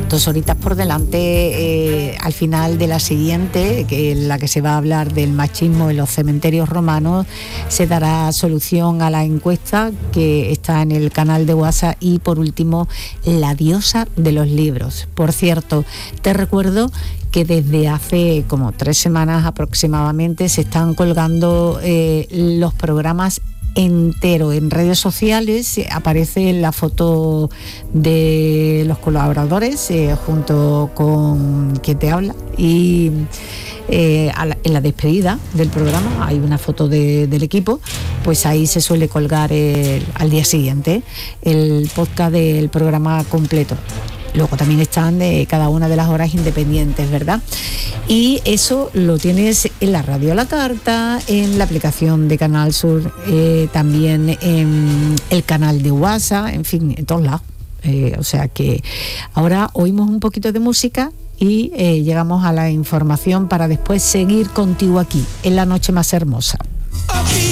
2 horitas por delante. Al final de la siguiente, que en la que se va a hablar del machismo en los cementerios romanos, se dará solución a la encuesta que está en el canal de WhatsApp. Y por último, la diosa de los libros. Por cierto, te recuerdo que desde hace como 3 semanas aproximadamente se están colgando los programas entero en redes sociales. Aparece la foto de los colaboradores junto con quien te habla, y en la despedida del programa hay una foto del equipo. Pues ahí se suele colgar al día siguiente el podcast del programa completo. Luego también están de cada una de las horas independientes, ¿verdad? Y eso lo tienes en la radio a la carta, en la aplicación de Canal Sur, también en el canal de WhatsApp, en fin, en todos lados. O sea que ahora oímos un poquito de música y llegamos a la información para después seguir contigo aquí, en La Noche Más Hermosa.